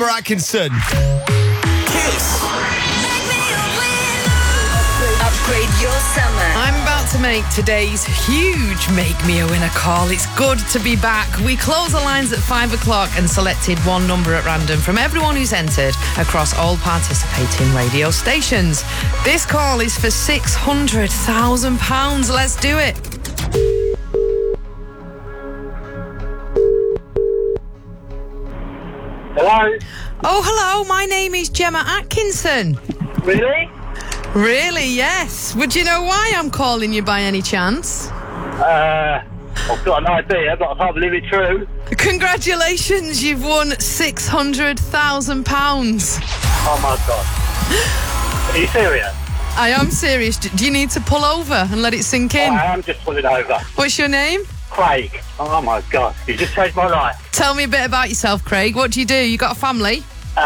Atkinson. Kiss. Upgrade your summer. I'm about to make today's huge Make Me a Winner call. It's good to be back. We close the lines at 5 o'clock and selected one number at random from everyone who's entered across all participating radio stations. This call is for £600,000. Let's do it. Hello? Oh, hello. My name is Gemma Atkinson. Really? Really, yes. Would you know why I'm calling you by any chance? I've got an idea, but I can't believe it's true. Congratulations, you've won £600,000. Oh my God. Are you serious? I am serious. Do you need to pull over and let it sink in? I am just pulling over. What's your name? Craig. Oh my God. You just changed my life. Tell me a bit about yourself, Craig. What do? You got a family?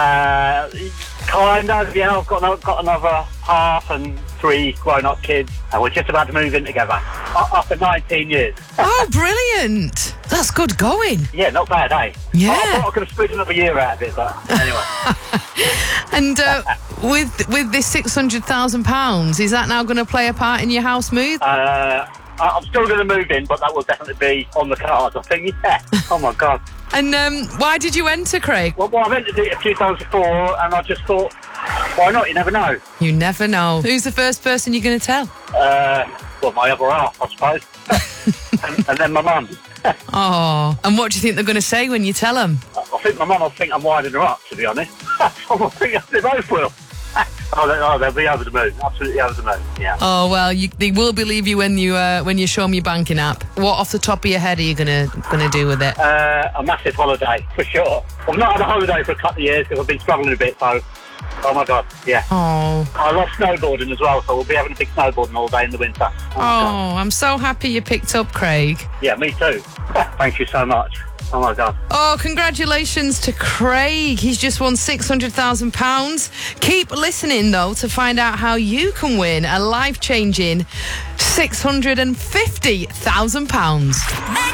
Kind of, yeah. I've got another half and 3 grown-up kids, and we're just about to move in together after 19 years. Oh, brilliant. That's good going. Yeah, not bad, eh? Yeah. I thought I could have squeezed another year out of it, but anyway. And with this £600,000, is that now going to play a part in your house move? I'm still going to move in, but that will definitely be on the cards, I think, yeah. Oh my God. And why did you enter, Craig? Well, I've entered it a few times before, and I just thought, why not? You never know. You never know. Who's the first person you're going to tell? Well, my other half, I suppose. and then my mum. Oh, and what do you think they're going to say when you tell them? I think my mum will think I'm winding her up, to be honest. I think they both will. They'll be over the moon. Absolutely over the moon, yeah. Oh, well, they will believe you when you show them your banking app. What, off the top of your head, are you gonna do with it? A massive holiday, for sure. I've not had a holiday for a couple of years because I've been struggling a bit, so... Oh, my God, yeah. Oh. I love snowboarding as well, so we'll be having a big snowboarding all day in the winter. Oh, I'm so happy you picked up, Craig. Yeah, me too. Thank you so much. Oh, my God. Oh, congratulations to Craig. He's just won £600,000. Keep listening, though, to find out how you can win a life-changing £650,000.